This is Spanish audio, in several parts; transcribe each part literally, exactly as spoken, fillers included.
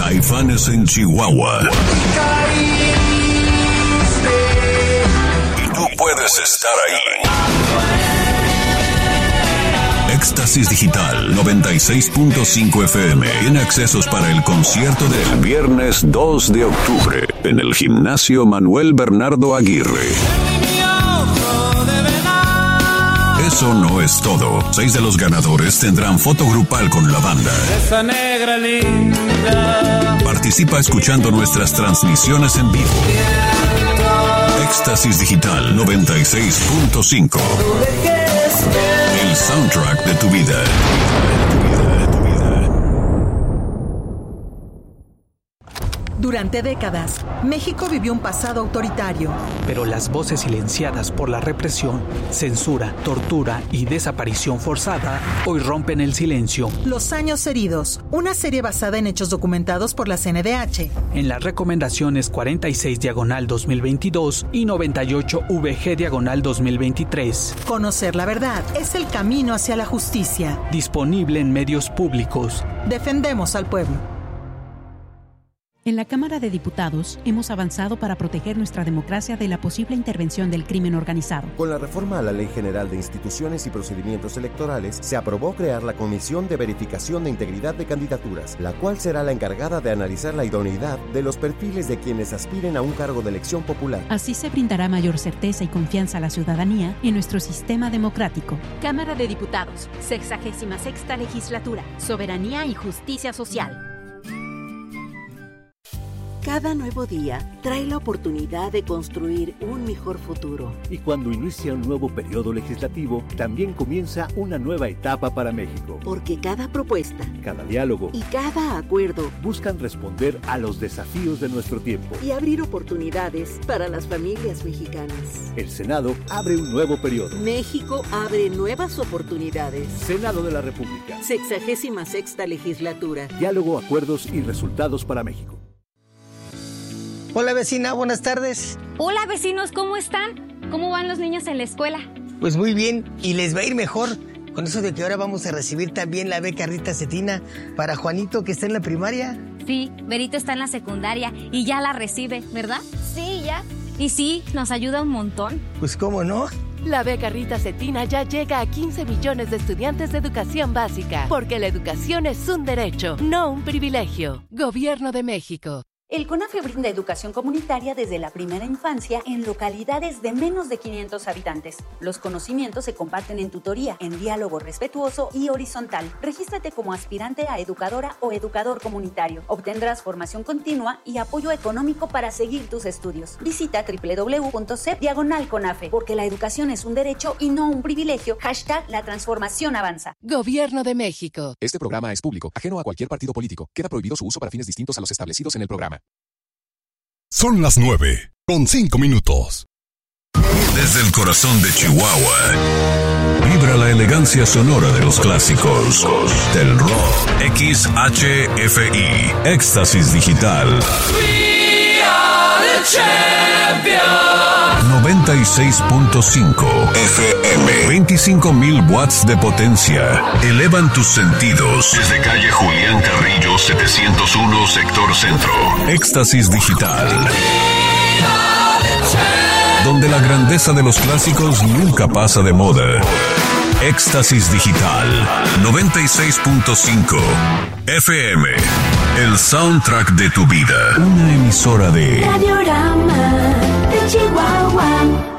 Caifanes en Chihuahua. Y tú puedes estar ahí. Éxtasis Digital noventa y seis punto cinco F M. Tiene accesos para el concierto del viernes dos de octubre en el Gimnasio Manuel Bernardo Aguirre. Eso no es todo. Seis de los ganadores tendrán foto grupal con la banda. Esa negra linda. Participa escuchando nuestras transmisiones en vivo. Éxtasis Digital noventa y seis punto cinco. El soundtrack de tu vida. Durante décadas, México vivió un pasado autoritario. Pero las voces silenciadas por la represión, censura, tortura y desaparición forzada hoy rompen el silencio. Los años heridos, una serie basada en hechos documentados por la C N D H. En las recomendaciones cuarenta y seis diagonal dos mil veintidós y noventa y ocho V G diagonal dos mil veintitrés. Conocer la verdad es el camino hacia la justicia. Disponible en medios públicos. Defendemos al pueblo. En la Cámara de Diputados hemos avanzado para proteger nuestra democracia de la posible intervención del crimen organizado. Con la reforma a la Ley General de Instituciones y Procedimientos Electorales, se aprobó crear la Comisión de Verificación de Integridad de Candidaturas, la cual será la encargada de analizar la idoneidad de los perfiles de quienes aspiren a un cargo de elección popular. Así se brindará mayor certeza y confianza a la ciudadanía en nuestro sistema democrático. Cámara de Diputados, sexagésima sexta legislatura, soberanía y justicia social. Cada nuevo día trae la oportunidad de construir un mejor futuro. Y cuando inicia un nuevo periodo legislativo, también comienza una nueva etapa para México. Porque cada propuesta, cada diálogo y cada acuerdo buscan responder a los desafíos de nuestro tiempo y abrir oportunidades para las familias mexicanas. El Senado abre un nuevo periodo. México abre nuevas oportunidades. Senado de la República. Sexagésima sexta legislatura. Diálogo, acuerdos y resultados para México. Hola vecina, buenas tardes. Hola vecinos, ¿cómo están? ¿Cómo van los niños en la escuela? Pues muy bien, y les va a ir mejor con eso de que ahora vamos a recibir también la beca Rita Cetina para Juanito, que está en la primaria. Sí, Berito está en la secundaria y ya la recibe, ¿verdad? Sí, ya. Y sí, nos ayuda un montón. Pues cómo no. La beca Rita Cetina ya llega a quince millones de estudiantes de educación básica, porque la educación es un derecho, no un privilegio. Gobierno de México. El CONAFE brinda educación comunitaria desde la primera infancia en localidades de menos de quinientos habitantes. Los conocimientos se comparten en tutoría, en diálogo respetuoso y horizontal. Regístrate como aspirante a educadora o educador comunitario. Obtendrás formación continua y apoyo económico para seguir tus estudios. Visita doble u doble u doble u punto c e p diagonal CONAFE, porque la educación es un derecho y no un privilegio. Hashtag la transformación avanza. Gobierno de México. Este programa es público, ajeno a cualquier partido político. Queda prohibido su uso para fines distintos a los establecidos en el programa. Son las nueve, con cinco minutos. Desde el corazón de Chihuahua, vibra la elegancia sonora de los clásicos del rock. X H F I, Éxtasis Digital. We are the champions. noventa y seis punto cinco F M. veinticinco mil watts de potencia. Elevan tus sentidos. Desde calle Julián Carrillo, setecientos uno, sector centro. Éxtasis Digital. Donde la grandeza de los clásicos nunca pasa de moda. Éxtasis Digital. noventa y seis punto cinco F M. El soundtrack de tu vida. Una emisora de Radiorama de Chihuahua.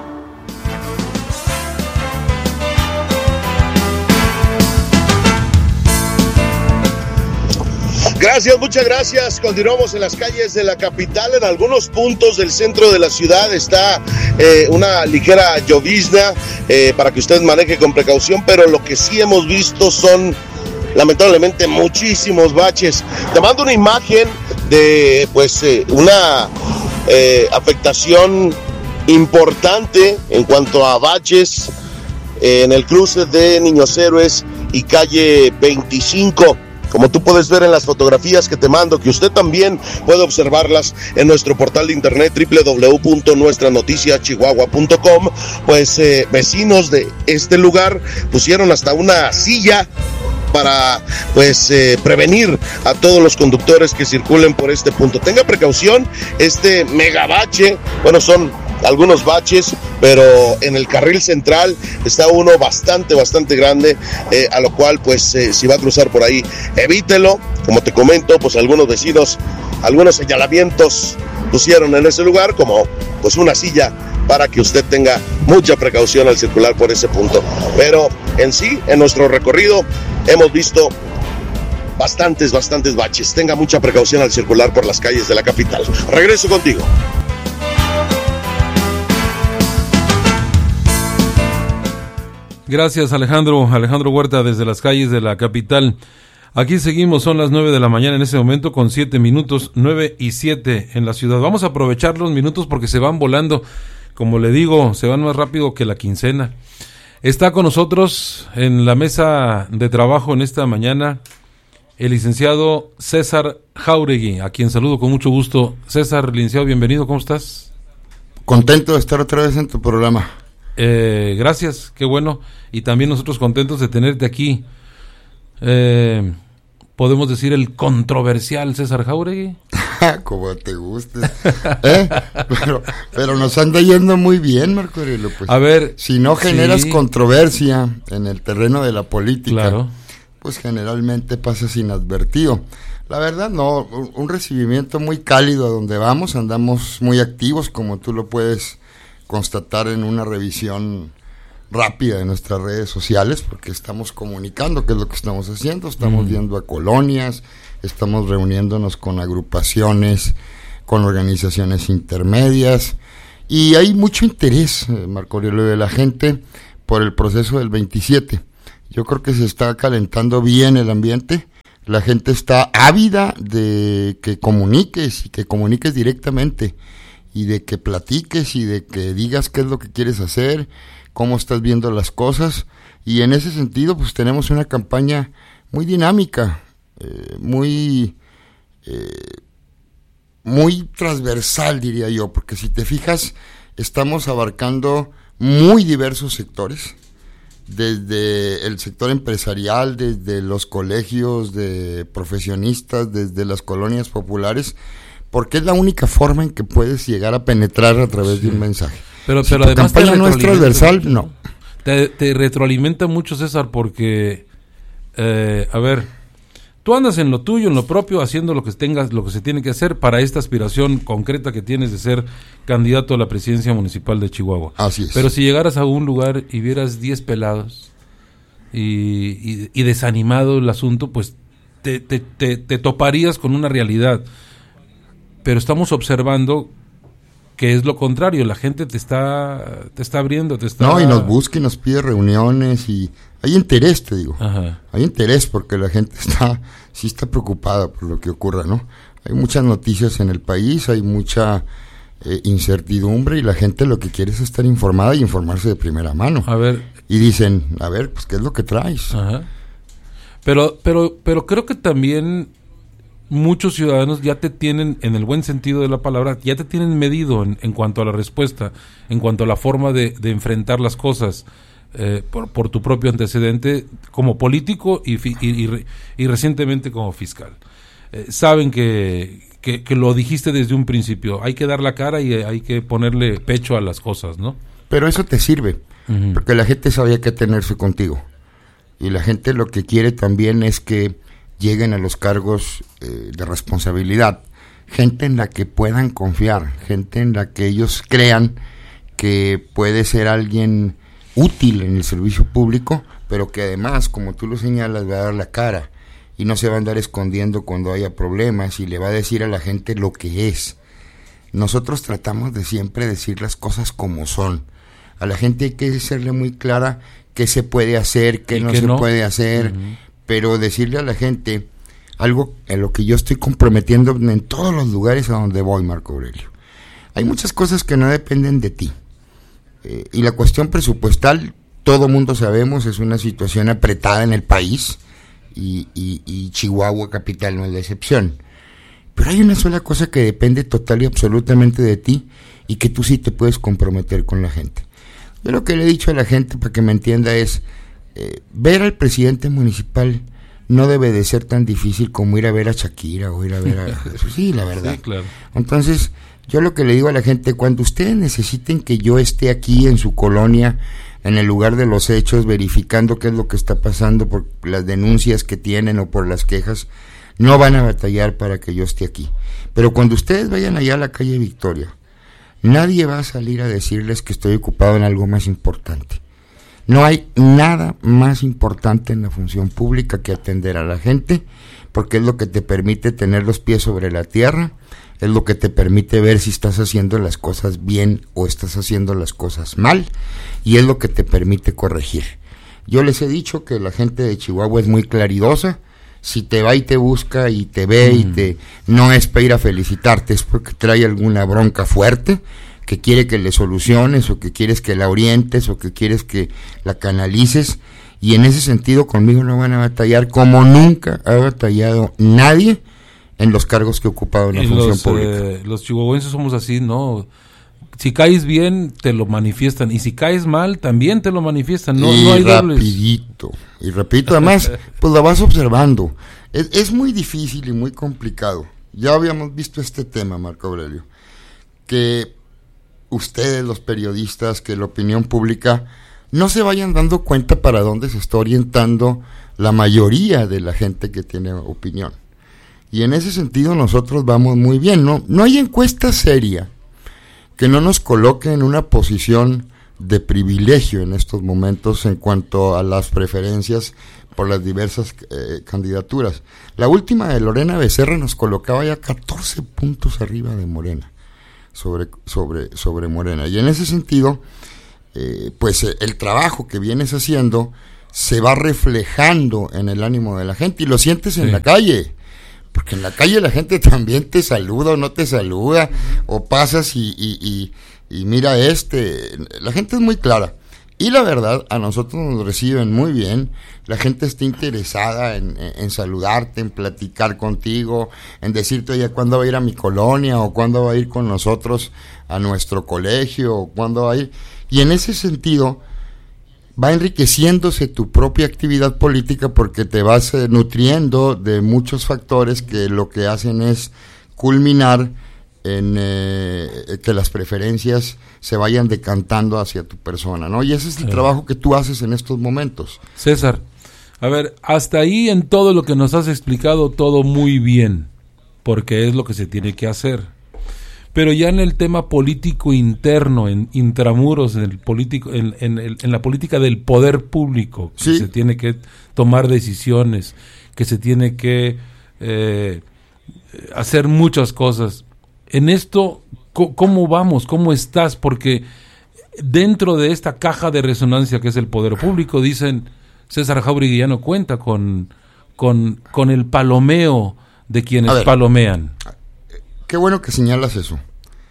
Gracias, muchas gracias. Continuamos en las calles de la capital. En algunos puntos del centro de la ciudad está eh, una ligera llovizna eh, para que usted maneje con precaución, pero lo que sí hemos visto son lamentablemente muchísimos baches. Te mando una imagen de pues eh, una eh, afectación importante en cuanto a baches eh, en el cruce de Niños Héroes y calle veinticinco. Como tú puedes ver en las fotografías que te mando, que usted también puede observarlas en nuestro portal de internet doble u doble u doble u punto nuestra noticia chihuahua punto com, pues eh, vecinos de este lugar pusieron hasta una silla para pues eh, prevenir a todos los conductores que circulen por este punto. Tenga precaución, este megabache, bueno, son algunos baches, pero en el carril central está uno bastante, bastante grande, eh, a lo cual, pues, eh, si va a cruzar por ahí, evítelo. Como te comento, pues algunos vecinos, algunos señalamientos pusieron en ese lugar, como pues una silla, para que usted tenga mucha precaución al circular por ese punto. Pero en sí, en nuestro recorrido, hemos visto bastantes, bastantes baches. Tenga mucha precaución al circular por las calles de la capital. Regreso contigo. Gracias, Alejandro. Alejandro Huerta desde las calles de la capital. Aquí seguimos, son las nueve de la mañana en este momento con siete minutos, nueve y siete en la ciudad. Vamos a aprovechar los minutos porque se van volando. Como le digo, se van más rápido que la quincena. Está con nosotros en la mesa de trabajo en esta mañana el licenciado César Jáuregui, a quien saludo con mucho gusto. César, licenciado, bienvenido, ¿cómo estás? Contento de estar otra vez en tu programa. Eh, gracias, qué bueno. Y también nosotros contentos de tenerte aquí. Eh, ¿Podemos decir el controversial César Jáuregui? Como te guste. ¿Eh? Pero, pero nos anda yendo muy bien, Marco Aurelio. Pues, a ver, si no generas sí. controversia en el terreno de la política, claro, pues generalmente pasas inadvertido. La verdad, no, un recibimiento muy cálido a donde vamos, andamos muy activos, como tú lo puedes constatar en una revisión rápida de nuestras redes sociales, porque estamos comunicando qué es lo que estamos haciendo, estamos mm. yendo a colonias, estamos reuniéndonos con agrupaciones, con organizaciones intermedias, y hay mucho interés, eh, Marco Aurelio, de la gente por el proceso del veintisiete. Yo creo que se está calentando bien el ambiente, la gente está ávida de que comuniques y que comuniques directamente, y de que platiques y de que digas qué es lo que quieres hacer, cómo estás viendo las cosas, y en ese sentido pues tenemos una campaña muy dinámica, eh, muy eh, muy transversal, diría yo, porque si te fijas estamos abarcando muy diversos sectores, desde el sector empresarial, desde los colegios de profesionistas, desde las colonias populares, porque es la única forma en que puedes llegar a penetrar a través sí. de un mensaje. Pero, si pero tu además campaña no es transversal, no. Te, te retroalimenta mucho, César, porque, eh, a ver, tú andas en lo tuyo, en lo propio, haciendo lo que tengas, lo que se tiene que hacer para esta aspiración concreta que tienes de ser candidato a la presidencia municipal de Chihuahua. Así es. Pero si llegaras a un lugar y vieras diez pelados y, y, y desanimado el asunto, pues te, te, te, te toparías con una realidad. Pero estamos observando que es lo contrario, la gente te está te está abriendo, te está... No, y nos busca y nos pide reuniones y hay interés, te digo. Ajá. Hay interés porque la gente está sí está preocupada por lo que ocurra, ¿no? Hay muchas noticias en el país, hay mucha eh, incertidumbre y la gente lo que quiere es estar informada y informarse de primera mano. A ver. Y dicen, a ver, pues, ¿qué es lo que traes? Ajá. Pero, pero, pero creo que también muchos ciudadanos ya te tienen, en el buen sentido de la palabra, ya te tienen medido en, en cuanto a la respuesta, en cuanto a la forma de, de enfrentar las cosas, eh, por, por tu propio antecedente como político y, fi, y, y, y recientemente como fiscal. Eh, saben que, que, que lo dijiste desde un principio, hay que dar la cara y hay que ponerle pecho a las cosas, ¿no? Pero eso te sirve, uh-huh. porque la gente sabía que tenerse contigo. Y la gente lo que quiere también es que lleguen a los cargos eh, de responsabilidad, gente en la que puedan confiar, gente en la que ellos crean que puede ser alguien útil en el servicio público, pero que además, como tú lo señalas, va a dar la cara y no se va a andar escondiendo cuando haya problemas y le va a decir a la gente lo que es. Nosotros tratamos de siempre decir las cosas como son. A la gente hay que serle muy clara qué se puede hacer, qué no se no? puede hacer, uh-huh. pero decirle a la gente algo en lo que yo estoy comprometiendo en todos los lugares a donde voy, Marco Aurelio. Hay muchas cosas que no dependen de ti. Eh, y la cuestión presupuestal, todo mundo sabemos, es una situación apretada en el país, y, y, y Chihuahua capital no es la excepción. Pero hay una sola cosa que depende total y absolutamente de ti, y que tú sí te puedes comprometer con la gente. Yo lo que le he dicho a la gente, para que me entienda, es eh, ver al presidente municipal no debe de ser tan difícil como ir a ver a Shakira o ir a ver a... Sí, la verdad. Sí, claro. Entonces, yo lo que le digo a la gente, cuando ustedes necesiten que yo esté aquí en su colonia, en el lugar de los hechos, verificando qué es lo que está pasando por las denuncias que tienen o por las quejas, no van a batallar para que yo esté aquí. Pero cuando ustedes vayan allá a la calle Victoria, nadie va a salir a decirles que estoy ocupado en algo más importante. No hay nada más importante en la función pública que atender a la gente, porque es lo que te permite tener los pies sobre la tierra, es lo que te permite ver si estás haciendo las cosas bien o estás haciendo las cosas mal, y es lo que te permite corregir. Yo les he dicho que la gente de Chihuahua es muy claridosa. Si te va y te busca y te ve mm. y te no es para ir a felicitarte, es porque trae alguna bronca fuerte que quiere que le soluciones o que quieres que la orientes o que quieres que la canalices, y en ese sentido conmigo no van a batallar como nunca ha batallado nadie en los cargos que he ocupado en la y función los, pública. Eh, los chihuahuenses somos así, ¿no? Si caes bien, te lo manifiestan, y si caes mal, también te lo manifiestan, no, y no hay rapidito, dobles. Y repito, además, pues la vas observando. Es, es muy difícil y muy complicado. Ya habíamos visto este tema, Marco Aurelio, que ustedes, los periodistas, que la opinión pública, no se vayan dando cuenta para dónde se está orientando la mayoría de la gente que tiene opinión. Y en ese sentido nosotros vamos muy bien. No, no hay encuesta seria que no nos coloque en una posición de privilegio en estos momentos en cuanto a las preferencias por las diversas eh, candidaturas. La última de Lorena Becerra nos colocaba ya catorce puntos arriba de Morena, sobre, sobre, sobre Morena. Y en ese sentido, eh, pues eh, el trabajo que vienes haciendo se va reflejando en el ánimo de la gente y lo sientes en sí. la calle. Porque en la calle la gente también te saluda o no te saluda, o pasas y, y, y, y mira este, la gente es muy clara. Y la verdad, a nosotros nos reciben muy bien, la gente está interesada en, en, en saludarte, en platicar contigo, en decirte, oye, ¿cuándo va a ir a mi colonia? O ¿cuándo va a ir con nosotros a nuestro colegio? O ¿cuándo va a ir? Y en ese sentido va enriqueciéndose tu propia actividad política porque te vas eh, nutriendo de muchos factores que lo que hacen es culminar en eh, que las preferencias se vayan decantando hacia tu persona, ¿no? Y ese es el sí. trabajo que tú haces en estos momentos. César, a ver, hasta ahí en todo lo que nos has explicado, todo muy bien, porque es lo que se tiene que hacer. Pero ya en el tema político interno, en intramuros, en el político, en, en, en, en la política del poder público, que sí. se tiene que tomar decisiones, que se tiene que eh, hacer muchas cosas. En esto, ¿cómo vamos? ¿Cómo estás? Porque dentro de esta caja de resonancia que es el poder público, dicen, César Jáuregui ya no cuenta con, con, con el palomeo de quienes ver, palomean. Qué bueno que señalas eso.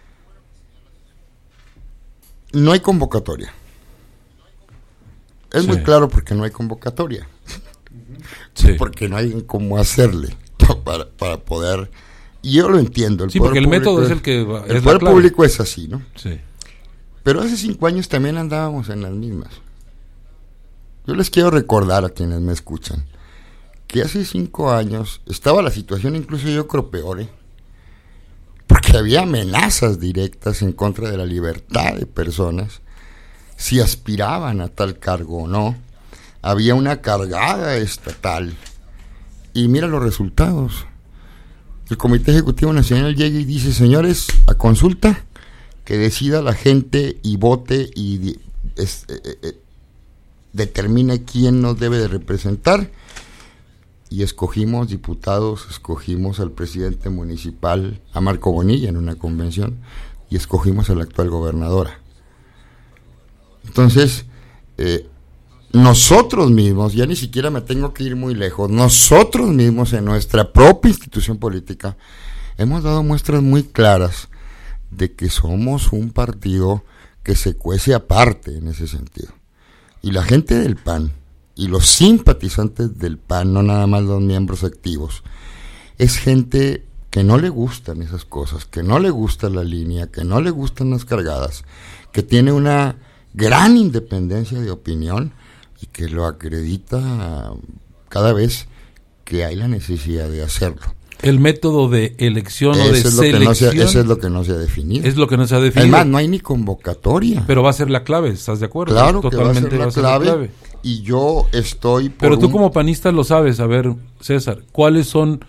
No hay convocatoria. Es sí. muy claro porque no hay convocatoria. Sí. Porque no hay cómo hacerle para, para poder... Y yo lo entiendo. El sí, porque el método es, es el que... Va, el es poder público es así, ¿no? Sí. Pero hace cinco años también andábamos en las mismas. Yo les quiero recordar a quienes me escuchan que hace cinco años estaba la situación incluso yo creo peor, ¿eh? Porque había amenazas directas en contra de la libertad de personas si aspiraban a tal cargo o no. Había una cargada estatal y mira los resultados. El Comité Ejecutivo Nacional llega y dice, señores, a consulta, que decida la gente y vote y es, eh, eh, determine quién nos debe de representar. Y escogimos diputados, escogimos al presidente municipal, a Marco Bonilla en una convención, y escogimos a la actual gobernadora. Entonces, eh, nosotros mismos, ya ni siquiera me tengo que ir muy lejos, nosotros mismos en nuestra propia institución política, hemos dado muestras muy claras de que somos un partido que se cuece aparte en ese sentido. Y la gente del P A N, y los simpatizantes del P A N, no nada más los miembros activos, es gente que no le gustan esas cosas, que no le gusta la línea, que no le gustan las cargadas, que tiene una gran independencia de opinión y que lo acredita cada vez porque hay la necesidad de hacerlo. El método de elección eso o de es selección. No se, eso es lo que no se ha definido. Es lo que no se ha definido. Además, no hay ni convocatoria. Pero va a ser la clave, ¿estás de acuerdo? Claro Totalmente que va a ser la, va a ser clave, la clave. Y yo estoy por Pero tú un... como panista lo sabes. A ver, César, ¿cuáles son,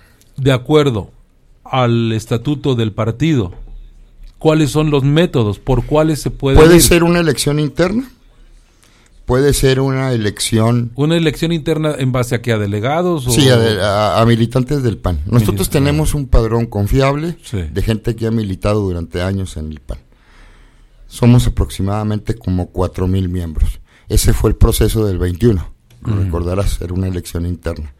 de acuerdo al estatuto del partido, cuáles son los métodos por cuáles se puede ¿Puede ir? ser una elección interna? Puede ser una elección... ¿Una elección interna en base a qué? ¿A delegados? O... Sí, a, a, a militantes del P A N. Nosotros Milita. tenemos un padrón confiable sí. de gente que ha militado durante años en el P A N. Somos aproximadamente como cuatro mil miembros. Ese fue el proceso del veintiuno. Mm. Recordarás, era una elección interna.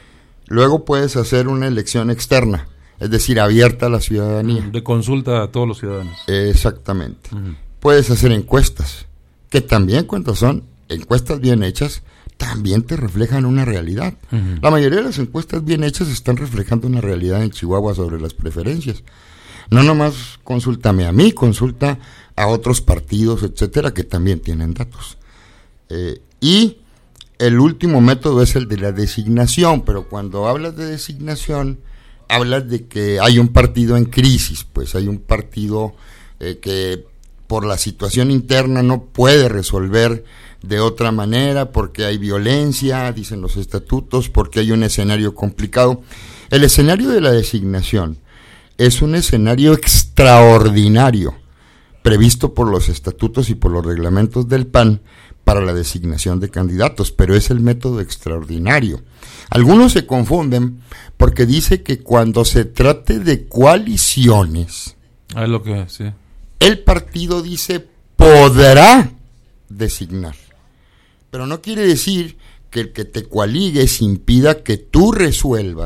Luego puedes hacer una elección externa, es decir, abierta a la ciudadanía. De consulta a todos los ciudadanos. Exactamente. Mm. Puedes hacer encuestas, que también cuando son encuestas bien hechas, también te reflejan una realidad. Uh-huh. La mayoría de las encuestas bien hechas están reflejando una realidad en Chihuahua sobre las preferencias. No nomás consúltame a mí, consulta a otros partidos, etcétera, que también tienen datos. Eh, y el último método es el de la designación, pero cuando hablas de designación, hablas de que hay un partido en crisis, pues hay un partido eh, que por la situación interna no puede resolver de otra manera, porque hay violencia, dicen los estatutos, porque hay un escenario complicado. El escenario de la designación es un escenario extraordinario, previsto por los estatutos y por los reglamentos del P A N para la designación de candidatos, pero es el método extraordinario. Algunos se confunden porque dice que cuando se trate de coaliciones, ah, es lo que, sí. el partido dice podrá designar. Pero no quiere decir que el que te coaligues impida que tú resuelvas